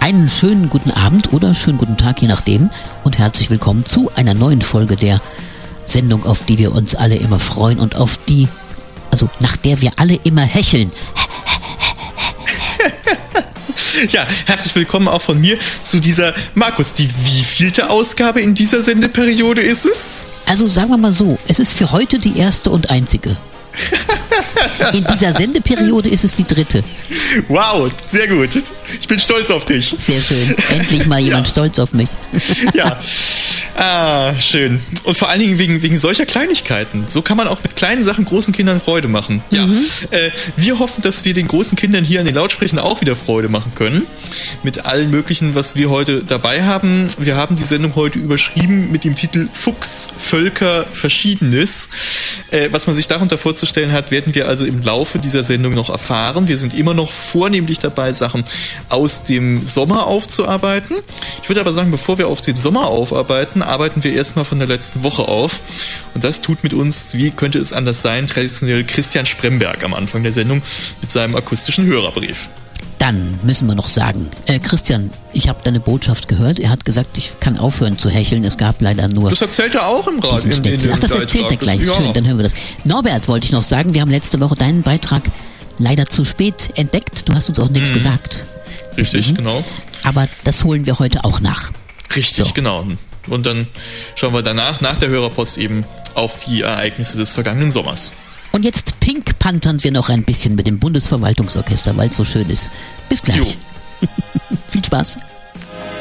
Einen schönen guten Abend oder schönen guten Tag, je nachdem, und herzlich willkommen zu einer neuen Folge der Sendung, auf die wir uns alle immer freuen und nach der wir alle immer hecheln. Ja, herzlich willkommen auch von mir zu dieser, Markus, die wievielte Ausgabe in dieser Sendeperiode ist es? Also sagen wir mal so, es ist für heute die erste und einzige. In dieser Sendeperiode ist es die dritte. Wow, sehr gut. Ich bin stolz auf dich. Sehr schön. Endlich mal jemand stolz auf mich. Ja. Schön. Und vor allen Dingen wegen solcher Kleinigkeiten. So kann man auch mit kleinen Sachen großen Kindern Freude machen. Ja. Wir hoffen, dass wir den großen Kindern hier an den Lautsprechern auch wieder Freude machen können. Mit allen möglichen, was wir heute dabei haben. Wir haben die Sendung heute überschrieben mit dem Titel Fuchs, Völker, Verschiedenes. Was man sich darunter vorzustellen hat, werden wir also im Laufe dieser Sendung noch erfahren. Wir sind immer noch vornehmlich dabei, Sachen aus dem Sommer aufzuarbeiten. Ich würde aber sagen, bevor wir auf den Sommer aufarbeiten, arbeiten wir erstmal von der letzten Woche auf. Und das tut mit uns, wie könnte es anders sein, traditionell Christian Spremberg am Anfang der Sendung mit seinem akustischen Hörerbrief. Dann müssen wir noch sagen, Christian, ich habe deine Botschaft gehört. Er hat gesagt, ich kann aufhören zu hecheln. Es gab leider nur... Das erzählt er auch im Radio. Ach, das erzählt er gleich. Ja. Schön, dann hören wir das. Norbert, wollte ich noch sagen, wir haben letzte Woche deinen Beitrag leider zu spät entdeckt. Du hast uns auch nichts gesagt. Richtig, genau. Aber das holen wir heute auch nach. Richtig, so. Genau. Und dann schauen wir danach, nach der Hörerpost eben, auf die Ereignisse des vergangenen Sommers. Und jetzt Pink Panthern wir noch ein bisschen mit dem Bundesverwaltungsorchester, weil es so schön ist. Bis gleich. Viel Spaß.